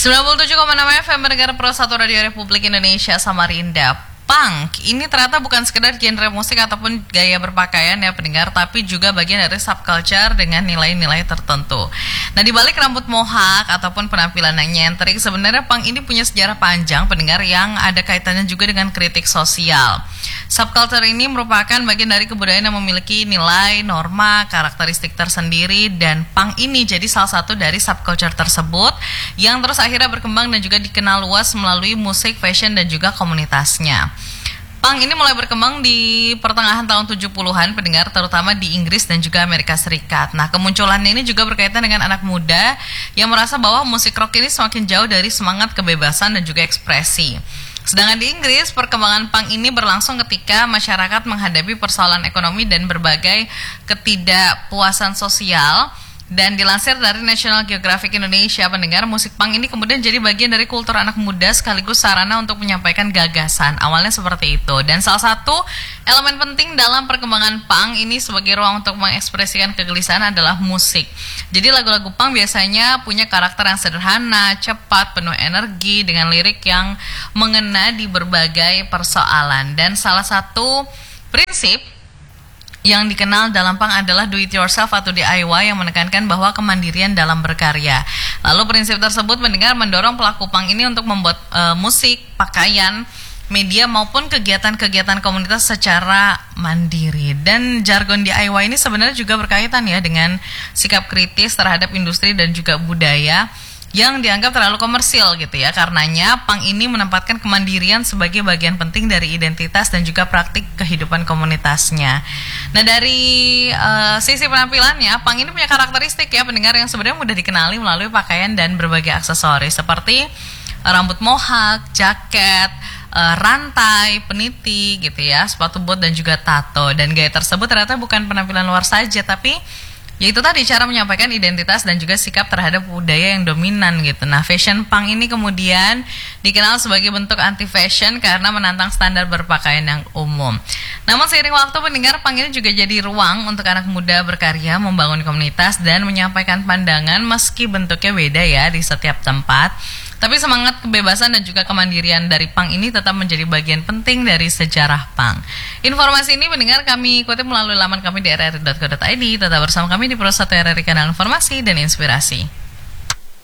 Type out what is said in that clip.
97,6 FM mendengar Pro 1 Radio Republik Indonesia Samarinda. Punk ini ternyata bukan sekedar genre musik ataupun gaya berpakaian ya pendengar, tapi juga bagian dari subculture dengan nilai-nilai tertentu. Nah, di balik rambut mohawk ataupun penampilan yang nyentrik, sebenarnya punk ini punya sejarah panjang pendengar yang ada kaitannya juga dengan kritik sosial. Subculture ini merupakan bagian dari kebudayaan yang memiliki nilai, norma, karakteristik tersendiri, dan punk ini jadi salah satu dari subculture tersebut yang terus akhirnya berkembang dan juga dikenal luas melalui musik, fashion, dan juga komunitasnya. Punk ini mulai berkembang di pertengahan tahun 70-an pendengar, terutama di Inggris dan juga Amerika Serikat. Nah, kemunculannya ini juga berkaitan dengan anak muda yang merasa bahwa musik rock ini semakin jauh dari semangat kebebasan dan juga ekspresi. Sedangkan di Inggris, perkembangan punk ini berlangsung ketika masyarakat menghadapi persoalan ekonomi dan berbagai ketidakpuasan sosial. Dan dilansir dari National Geographic Indonesia, pendengar, musik punk ini kemudian jadi bagian dari kultur anak muda sekaligus sarana untuk menyampaikan gagasan. Awalnya seperti itu. Dan salah satu elemen penting dalam perkembangan punk ini sebagai ruang untuk mengekspresikan kegelisahan adalah musik. Jadi lagu-lagu punk biasanya punya karakter yang sederhana, cepat, penuh energi dengan lirik yang mengena di berbagai persoalan. Dan salah satu prinsip yang dikenal dalam punk adalah do it yourself atau DIY yang menekankan bahwa kemandirian dalam berkarya. Lalu prinsip tersebut mendengar mendorong pelaku punk ini untuk membuat musik, pakaian, media maupun kegiatan-kegiatan komunitas secara mandiri. Dan jargon DIY ini sebenarnya juga berkaitan ya dengan sikap kritis terhadap industri dan juga budaya yang dianggap terlalu komersil gitu ya. Karenanya punk ini menempatkan kemandirian sebagai bagian penting dari identitas dan juga praktik kehidupan komunitasnya. Nah, dari sisi penampilannya, punk ini punya karakteristik ya pendengar yang sebenarnya mudah dikenali melalui pakaian dan berbagai aksesoris seperti rambut mohawk, jaket, rantai, peniti gitu ya, sepatu bot dan juga tato. Dan gaya tersebut ternyata bukan penampilan luar saja, tapi yaitu tadi cara menyampaikan identitas dan juga sikap terhadap budaya yang dominan gitu. Nah, fashion punk ini kemudian dikenal sebagai bentuk anti-fashion karena menantang standar berpakaian yang umum. Namun seiring waktu pendengar, punk ini juga jadi ruang untuk anak muda berkarya, membangun komunitas dan menyampaikan pandangan meski bentuknya beda ya di setiap tempat. Tapi semangat kebebasan dan juga kemandirian dari punk ini tetap menjadi bagian penting dari sejarah punk. Informasi ini mendengar kami kutip melalui laman kami di rri.co.id. Tetap bersama kami di Pro 1 RRI Kanal Informasi dan Inspirasi.